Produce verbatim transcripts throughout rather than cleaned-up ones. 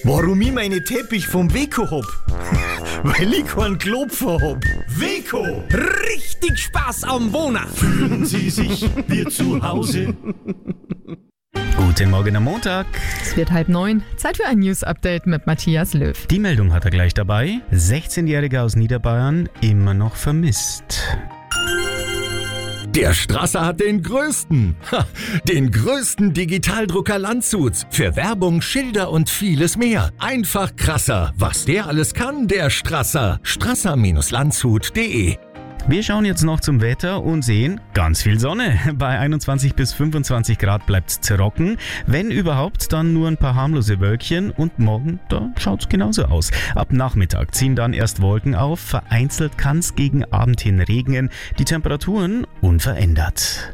Warum ich meine Teppich vom Weco hab? Weil ich keinen Klopfer hab. Weco! Richtig Spaß am Wohnen! Fühlen Sie sich wie zu Hause? Guten Morgen am Montag. Es wird halb neun. Zeit für ein News-Update mit Matthias Löw. Die Meldung hat er gleich dabei. sechzehnjähriger aus Niederbayern immer noch vermisst. Der Strasser hat den größten, ha, den größten Digitaldrucker Landshuts. Für Werbung, Schilder und vieles mehr. Einfach krasser. Was der alles kann, der Strasser. strasser Landshut punkt de. Wir schauen jetzt noch zum Wetter und sehen ganz viel Sonne. Bei einundzwanzig bis fünfundzwanzig Grad bleibt's trocken. Wenn überhaupt, dann nur ein paar harmlose Wölkchen. Und morgen, da schaut's genauso aus. Ab Nachmittag ziehen dann erst Wolken auf. Vereinzelt kann's gegen Abend hin regnen. Die Temperaturen unverändert.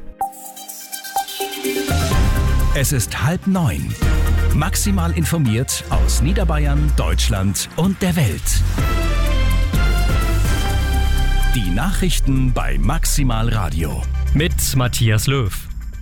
Es ist halb neun. Maximal informiert aus Niederbayern, Deutschland und der Welt. Die Nachrichten bei Maximal Radio. Mit Matthias Löw.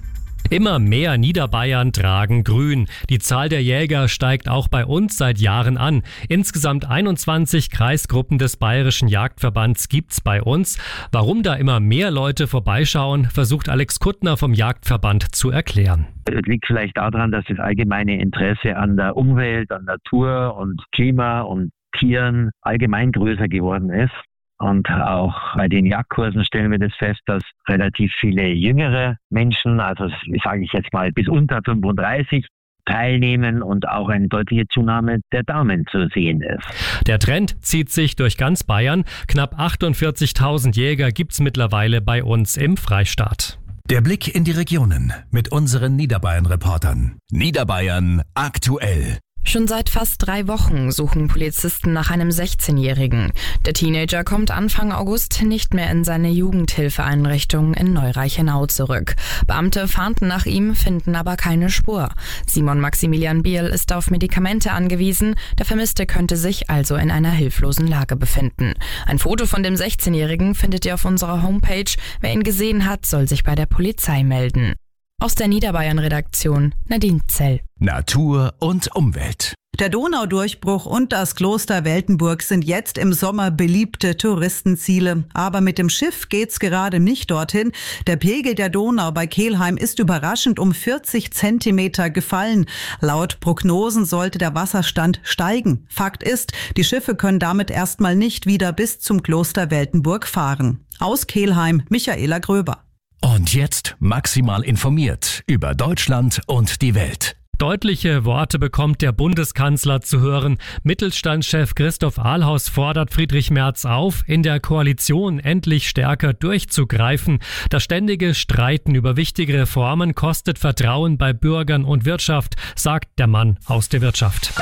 Immer mehr Niederbayern tragen grün. Die Zahl der Jäger steigt auch bei uns seit Jahren an. Insgesamt einundzwanzig Kreisgruppen des Bayerischen Jagdverbands gibt's bei uns. Warum da immer mehr Leute vorbeischauen, versucht Alex Kuttner vom Jagdverband zu erklären. Es liegt vielleicht daran, dass das allgemeine Interesse an der Umwelt, an Natur und Klima und Tieren allgemein größer geworden ist. Und auch bei den Jagdkursen stellen wir das fest, dass relativ viele jüngere Menschen, also sage ich jetzt mal bis unter fünfunddreißig, teilnehmen und auch eine deutliche Zunahme der Damen zu sehen ist. Der Trend zieht sich durch ganz Bayern. Knapp achtundvierzigtausend Jäger gibt's mittlerweile bei uns im Freistaat. Der Blick in die Regionen mit unseren Niederbayern-Reportern. Niederbayern aktuell. Schon seit fast drei Wochen suchen Polizisten nach einem sechzehnjährigen. Der Teenager kommt Anfang August nicht mehr in seine Jugendhilfeeinrichtung in Neureichenau zurück. Beamte fahnden nach ihm, finden aber keine Spur. Simon Maximilian Biel ist auf Medikamente angewiesen. Der Vermisste könnte sich also in einer hilflosen Lage befinden. Ein Foto von dem sechzehnjährigen findet ihr auf unserer Homepage. Wer ihn gesehen hat, soll sich bei der Polizei melden. Aus der Niederbayern-Redaktion Nadine Zell. Natur und Umwelt. Der Donaudurchbruch und das Kloster Weltenburg sind jetzt im Sommer beliebte Touristenziele. Aber mit dem Schiff geht's gerade nicht dorthin. Der Pegel der Donau bei Kelheim ist überraschend um vierzig Zentimeter gefallen. Laut Prognosen sollte der Wasserstand steigen. Fakt ist, die Schiffe können damit erstmal nicht wieder bis zum Kloster Weltenburg fahren. Aus Kelheim, Michaela Gröber. Und jetzt maximal informiert über Deutschland und die Welt. Deutliche Worte bekommt der Bundeskanzler zu hören. Mittelstandschef Christoph Ahlhaus fordert Friedrich Merz auf, in der Koalition endlich stärker durchzugreifen. Das ständige Streiten über wichtige Reformen kostet Vertrauen bei Bürgern und Wirtschaft, sagt der Mann aus der Wirtschaft.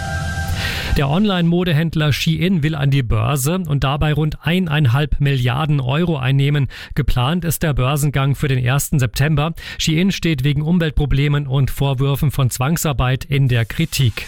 Der Online-Modehändler Shein will an die Börse und dabei rund eineinhalb Milliarden Euro einnehmen. Geplant ist der Börsengang für den ersten September. Shein steht wegen Umweltproblemen und Vorwürfen von Zwangsarbeit in der Kritik.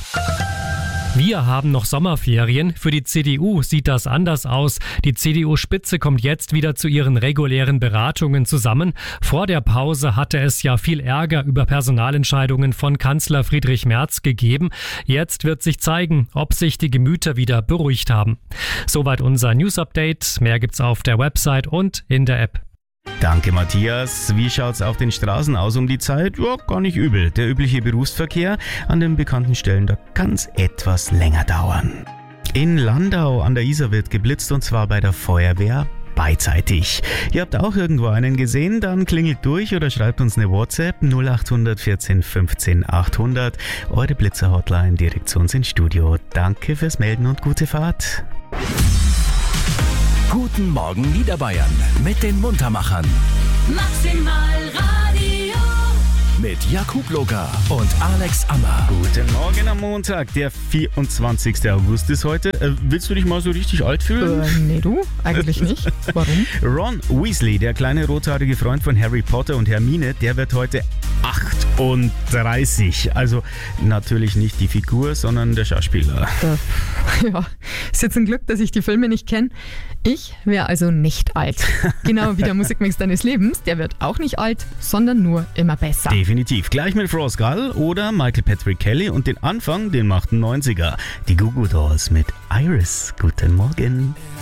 Wir haben noch Sommerferien. Für die C D U sieht das anders aus. Die C D U-Spitze kommt jetzt wieder zu ihren regulären Beratungen zusammen. Vor der Pause hatte es ja viel Ärger über Personalentscheidungen von Kanzler Friedrich Merz gegeben. Jetzt wird sich zeigen, ob sich die Gemüter wieder beruhigt haben. Soweit unser News-Update. Mehr gibt's auf der Website und in der App. Danke, Matthias. Wie schaut's auf den Straßen aus um die Zeit? Ja, gar nicht übel. Der übliche Berufsverkehr an den bekannten Stellen, da kann's etwas länger dauern. In Landau an der Isar wird geblitzt und zwar bei der Feuerwehr beidseitig. Ihr habt auch irgendwo einen gesehen? Dann klingelt durch oder schreibt uns eine WhatsApp null acht vierzehn fünfzehn achthundert. Eure Blitzer-Hotline direkt zu uns ins Studio. Danke fürs Melden und gute Fahrt. Guten Morgen Niederbayern mit den Muntermachern. Maximal Radio. Mit Jakub Loga und Alex Ammer. Guten Morgen am Montag, der vierundzwanzigster August ist heute. Äh, willst du dich mal so richtig alt fühlen? Äh, nee, du? Eigentlich nicht. Warum? Ron Weasley, der kleine rothaarige Freund von Harry Potter und Hermine, der wird heute achtunddreißig. Also natürlich nicht die Figur, sondern der Schauspieler. Äh, ja, Ist jetzt ein Glück, dass ich die Filme nicht kenne. Ich wäre also nicht alt. Genau wie der Musikmix deines Lebens. Der wird auch nicht alt, sondern nur immer besser. Definitiv. Gleich mit Frost Gull oder Michael Patrick Kelly und den Anfang, den machten neunziger. Die Goo Goo Dolls mit Iris. Guten Morgen.